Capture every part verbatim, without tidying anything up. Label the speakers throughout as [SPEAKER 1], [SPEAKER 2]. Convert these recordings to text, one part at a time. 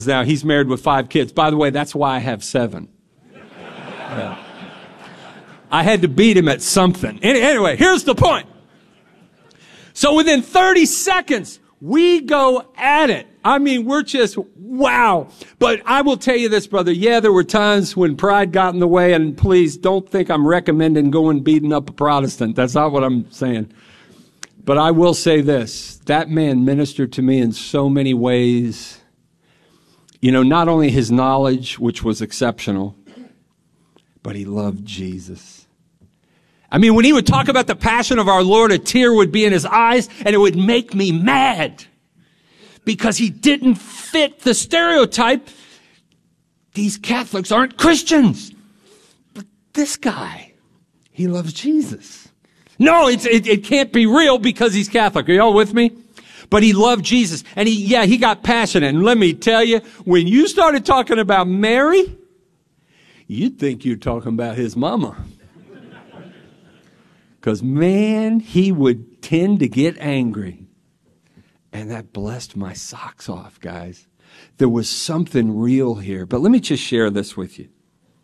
[SPEAKER 1] Now, he's married with five kids. By the way, that's why I have seven. Yeah. I had to beat him at something. Anyway, here's the point. So within thirty seconds, we go at it. I mean, we're just, wow. But I will tell you this, brother. Yeah, there were times when pride got in the way, and please don't think I'm recommending going beating up a Protestant. That's not what I'm saying. But I will say this. That man ministered to me in so many ways. You know, not only his knowledge, which was exceptional, but he loved Jesus. I mean, when he would talk about the passion of our Lord, a tear would be in his eyes, and it would make me mad because he didn't fit the stereotype. These Catholics aren't Christians. But this guy, he loves Jesus. No, it's, it, it can't be real because he's Catholic. Are y'all with me? But he loved Jesus. And he, yeah, he got passionate. And let me tell you, when you started talking about Mary, you'd think you're talking about his mama. Because, man, he would tend to get angry. And that blessed my socks off, guys. There was something real here. But let me just share this with you.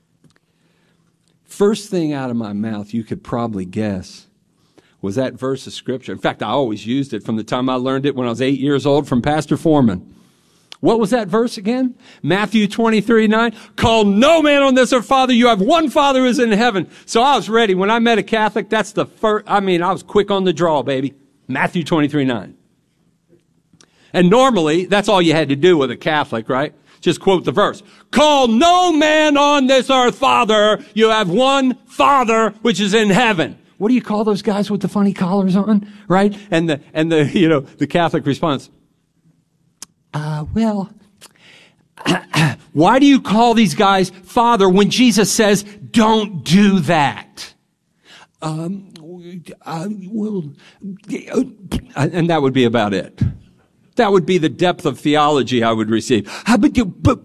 [SPEAKER 1] First thing out of my mouth, you could probably guess, was that verse of Scripture. In fact, I always used it from the time I learned it when I was eight years old from Pastor Foreman. What was that verse again? Matthew twenty-three nine. Call no man on this earth Father. You have one Father who is in heaven. So I was ready. When I met a Catholic, that's the first, I mean, I was quick on the draw, baby. Matthew twenty-three nine. And normally, that's all you had to do with a Catholic, right? Just quote the verse. Call no man on this earth Father. You have one Father which is in heaven. What do you call those guys with the funny collars on, right? And the, and the, you know, the Catholic response. Uh, well, why do you call these guys Father when Jesus says, don't do that? Um, uh, well, and that would be about it. That would be the depth of theology I would receive. But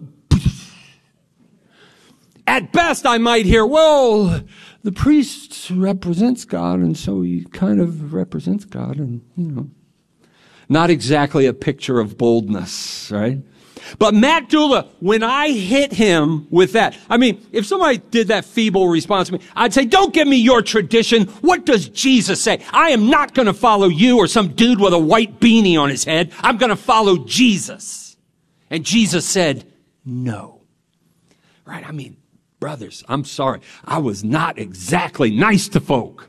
[SPEAKER 1] at best, I might hear, well, the priest represents God, and so he kind of represents God, and, you know. Not exactly a picture of boldness, right? But Matt Dula, when I hit him with that, I mean, if somebody did that feeble response to me, I'd say, don't give me your tradition. What does Jesus say? I am not going to follow you or some dude with a white beanie on his head. I'm going to follow Jesus. And Jesus said, no. Right? I mean, brothers, I'm sorry. I was not exactly nice to folk.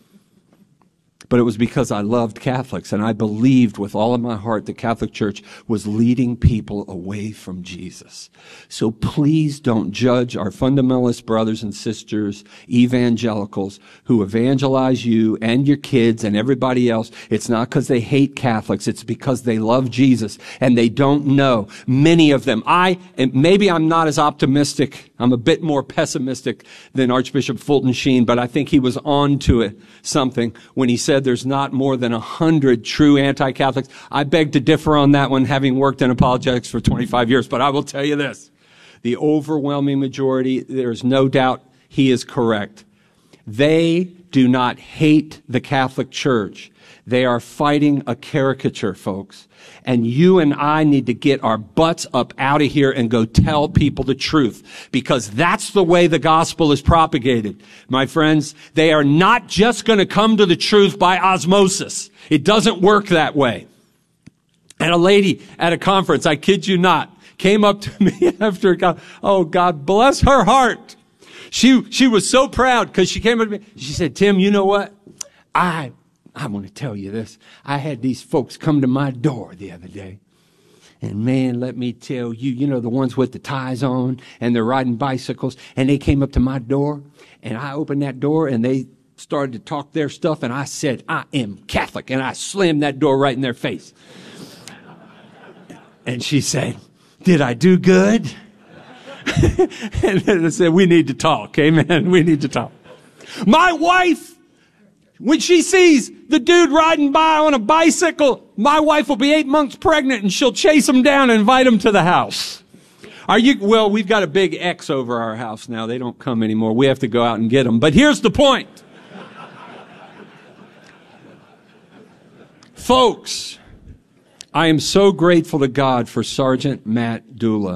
[SPEAKER 1] But it was because I loved Catholics, and I believed with all of my heart the Catholic Church was leading people away from Jesus. So please don't judge our fundamentalist brothers and sisters, evangelicals, who evangelize you and your kids and everybody else. It's not because they hate Catholics. It's because they love Jesus, and they don't know. Many of them. I, and maybe I'm not as optimistic. I'm a bit more pessimistic than Archbishop Fulton Sheen, but I think he was on to it, something when he said there's not more than a hundred true anti-Catholics. I beg to differ on that one, having worked in apologetics for twenty-five years. But I will tell you this. The overwhelming majority, there's no doubt he is correct. They do not hate the Catholic Church. They are fighting a caricature, folks. And you and I need to get our butts up out of here and go tell people the truth, because that's the way the gospel is propagated. My friends, they are not just going to come to the truth by osmosis. It doesn't work that way. And a lady at a conference, I kid you not, came up to me after, God, oh, God bless her heart. She, she was so proud because she came up to me. She said, Tim, you know what? I, I'm going to tell you this. I had these folks come to my door the other day. And man, let me tell you, you know, the ones with the ties on and they're riding bicycles. And they came up to my door and I opened that door and they started to talk their stuff. And I said, I am Catholic. And I slammed that door right in their face. And she said, did I do good? And then I said, we need to talk. Amen. We need to talk. My wife, when she sees the dude riding by on a bicycle, my wife will be eight months pregnant and she'll chase him down and invite him to the house. Are you, well, we've got a big X over our house now. They don't come anymore. We have to go out and get them. But here's the point. Folks, I am so grateful to God for Sergeant Matt Dula.